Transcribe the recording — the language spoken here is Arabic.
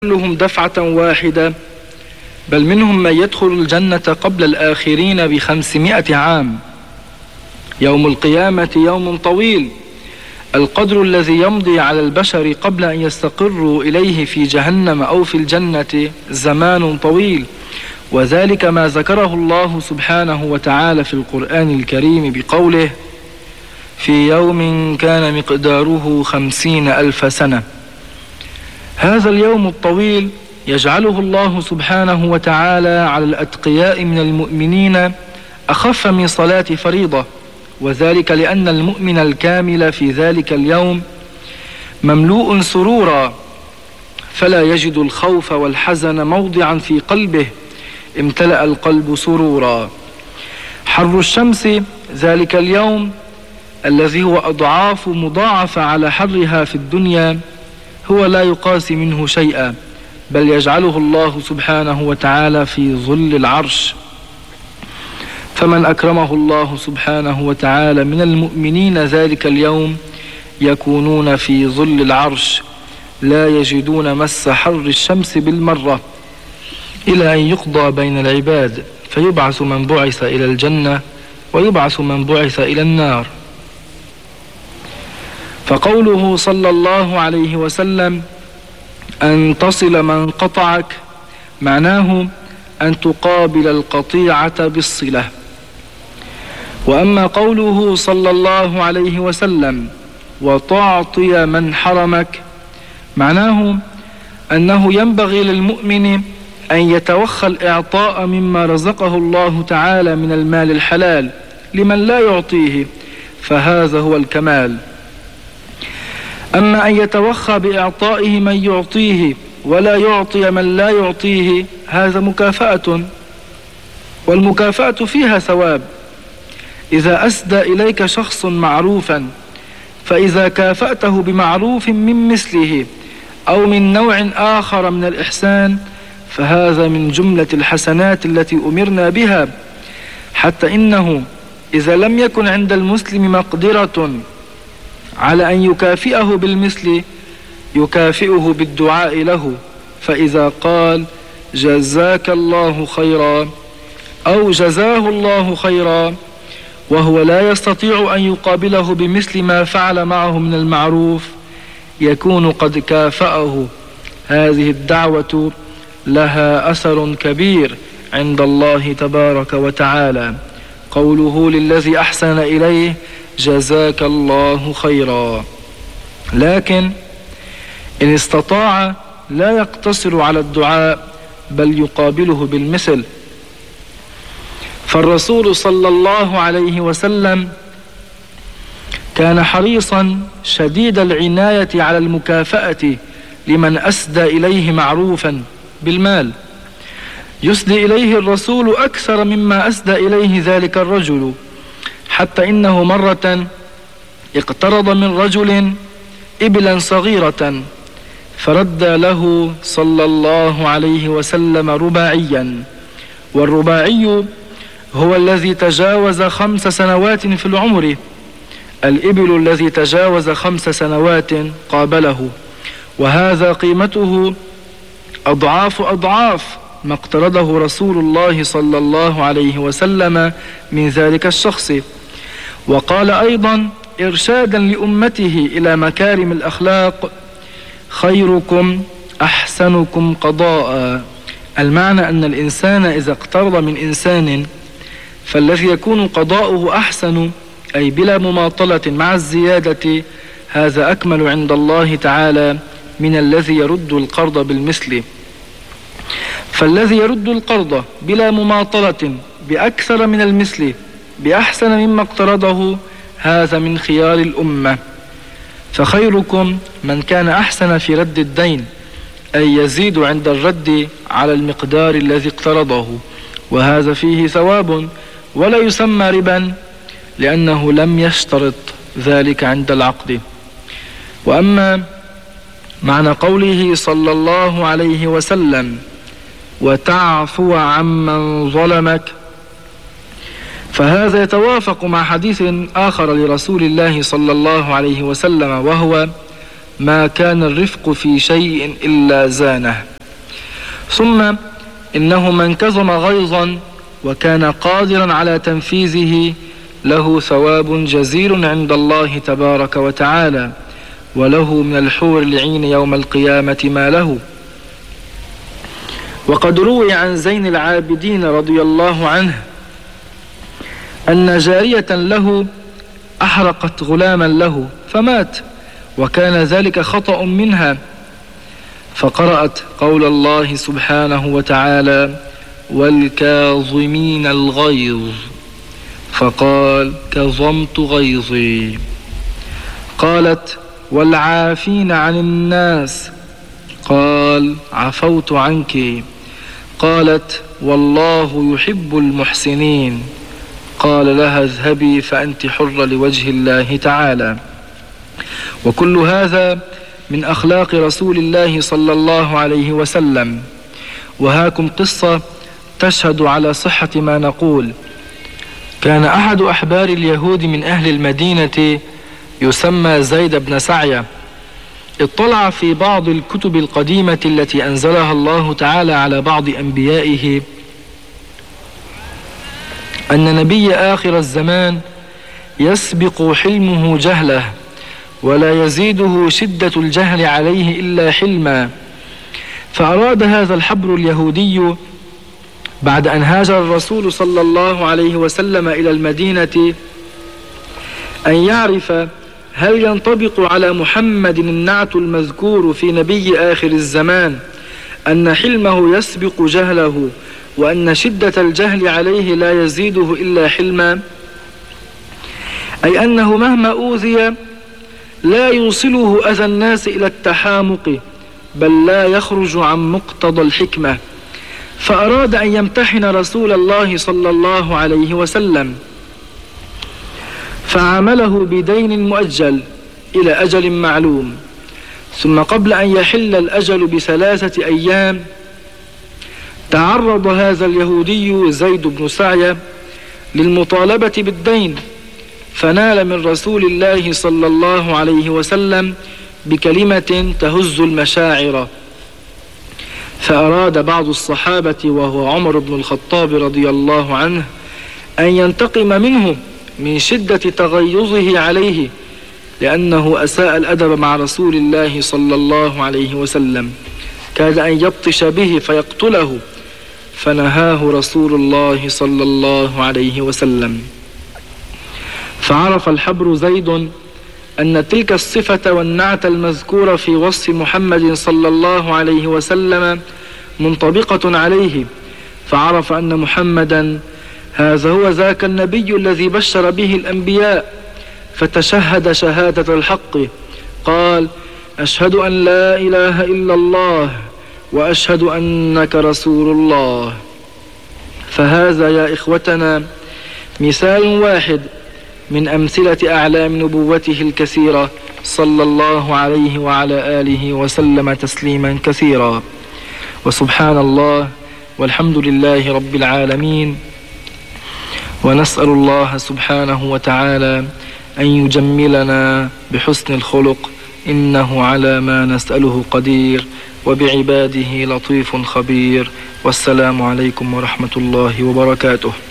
كلهم دفعة واحدة، بل منهم من يدخل الجنة قبل الآخرين ب500 عام. يوم القيامة يوم طويل، القدر الذي يمضي على البشر قبل أن يستقروا إليه في جهنم أو في الجنة زمان طويل، وذلك ما ذكره الله سبحانه وتعالى في القرآن الكريم بقوله: في يوم كان مقداره 50,000 سنة. هذا اليوم الطويل يجعله الله سبحانه وتعالى على الأتقياء من المؤمنين أخف من صلاة فريضة، وذلك لأن المؤمن الكامل في ذلك اليوم مملوء سرورا، فلا يجد الخوف والحزن موضعا في قلبه، امتلأ القلب سرورا. حر الشمس ذلك اليوم الذي هو أضعاف مضاعفة على حرها في الدنيا هو لا يقاسي منه شيئا، بل يجعله الله سبحانه وتعالى في ظل العرش. فمن أكرمه الله سبحانه وتعالى من المؤمنين ذلك اليوم يكونون في ظل العرش، لا يجدون مس حر الشمس بالمرة، إلى أن يقضى بين العباد فيبعث من بعث إلى الجنة ويبعث من بعث إلى النار. فقوله صلى الله عليه وسلم: أن تصل من قطعك، معناه أن تقابل القطيعة بالصلة. وأما قوله صلى الله عليه وسلم: وتعطي من حرمك، معناه أنه ينبغي للمؤمن أن يتوخى الإعطاء مما رزقه الله تعالى من المال الحلال لمن لا يعطيه، فهذا هو الكمال. أما أن يتوخى بإعطائه من يعطيه ولا يعطي من لا يعطيه، هذا مكافأة، والمكافأة فيها ثواب. إذا أسدى إليك شخص معروفا، فإذا كافأته بمعروف من مثله أو من نوع آخر من الإحسان، فهذا من جملة الحسنات التي أمرنا بها، حتى إنه إذا لم يكن عند المسلم مقدرة على أن يكافئه بالمثل يكافئه بالدعاء له، فإذا قال: جزاك الله خيرا أو جزاه الله خيرا، وهو لا يستطيع أن يقابله بمثل ما فعل معه من المعروف، يكون قد كافأه. هذه الدعوة لها أثر كبير عند الله تبارك وتعالى. قوله للذي أحسن إليه: جزاك الله خيرا. لكن إن استطاع لا يقتصر على الدعاء، بل يقابله بالمثل. فالرسول صلى الله عليه وسلم كان حريصا شديد العناية على المكافأة لمن أسدى إليه معروفا بالمال. يسدي إليه الرسول أكثر مما أسدى إليه ذلك الرجل، حتى إنه مرة اقترض من رجل إبلا صغيرة فرد له صلى الله عليه وسلم رباعيا، والرباعي هو الذي تجاوز 5 سنوات في العمر. الإبل الذي تجاوز 5 سنوات قابله، وهذا قيمته أضعاف ما اقترضه رسول الله صلى الله عليه وسلم من ذلك الشخص. وقال أيضا إرشادا لأمته إلى مكارم الأخلاق: خيركم أحسنكم قضاء. المعنى أن الإنسان إذا اقترض من إنسان فالذي يكون قضاؤه أحسن، أي بلا مماطلة مع الزيادة، هذا أكمل عند الله تعالى من الذي يرد القرض بالمثل. فالذي يرد القرض بلا مماطلة بأكثر من المثل بأحسن مما اقترضه، هذا من خيار الأمة. فخيركم من كان أحسن في رد الدين، أي يزيد عند الرد على المقدار الذي اقترضه، وهذا فيه ثواب ولا يسمى ربا، لأنه لم يشترط ذلك عند العقد. وأما معنى قوله صلى الله عليه وسلم: وتعفو عمن ظلمك، فهذا يتوافق مع حديث آخر لرسول الله صلى الله عليه وسلم، وهو: ما كان الرفق في شيء إلا زانه. ثم إنه من كظم غيظا وكان قادرا على تنفيذه له ثواب جزيل عند الله تبارك وتعالى، وله من الحور العين يوم القيامة ما له. وقد روي عن زين العابدين رضي الله عنه أن جارية له أحرقت غلاما له فمات، وكان ذلك خطأ منها، فقرأت قول الله سبحانه وتعالى: والكاظمين الغيظ، فقال: كظمت غيظي. قالت: والعافين عن الناس، قال: عفوت عنك. قالت: والله يحب المحسنين، قال لها: اذهبي فأنت حرة لوجه الله تعالى. وكل هذا من أخلاق رسول الله صلى الله عليه وسلم. وهاكم قصة تشهد على صحة ما نقول. كان أحد أحبار اليهود من أهل المدينة يسمى زيد بن سعية، اطلع في بعض الكتب القديمة التي أنزلها الله تعالى على بعض أنبيائه أن نبي آخر الزمان يسبق حلمه جهله، ولا يزيده شدة الجهل عليه إلا حلما. فأراد هذا الحبر اليهودي بعد أن هاجر الرسول صلى الله عليه وسلم إلى المدينة أن يعرف هل ينطبق على محمد النعت المذكور في نبي آخر الزمان أن حلمه يسبق جهله، وأن شدة الجهل عليه لا يزيده إلا حلما، أي أنه مهما أوذي لا يوصله أذى الناس إلى التحامق، بل لا يخرج عن مقتضى الحكمة. فأراد أن يمتحن رسول الله صلى الله عليه وسلم، فعامله بدين مؤجل إلى أجل معلوم. ثم قبل أن يحل الأجل ب3 أيام تعرض هذا اليهودي زيد بن سعية للمطالبة بالدين، فنال من رسول الله صلى الله عليه وسلم بكلمة تهز المشاعر. فأراد بعض الصحابة وهو عمر بن الخطاب رضي الله عنه أن ينتقم منه من شدة تغيظه عليه، لأنه أساء الأدب مع رسول الله صلى الله عليه وسلم، كاد أن يبطش به فيقتله، فنهاه رسول الله صلى الله عليه وسلم. فعرف الحبر زيد أن تلك الصفة والنعت المذكورة في وصف محمد صلى الله عليه وسلم منطبقة عليه، فعرف أن محمدا هذا هو ذاك النبي الذي بشر به الأنبياء، فتشهد شهادة الحق، قال: أشهد أن لا إله إلا الله وأشهد أنك رسول الله. فهذا يا إخوتنا مثال واحد من أمثلة أعلام نبوته الكثيرة صلى الله عليه وعلى آله وسلم تسليما كثيرا. وسبحان الله والحمد لله رب العالمين، ونسأل الله سبحانه وتعالى أن يجملنا بحسن الخلق، إنه على ما نسأله قدير، وبعباده لطيف خبير. والسلام عليكم ورحمة الله وبركاته.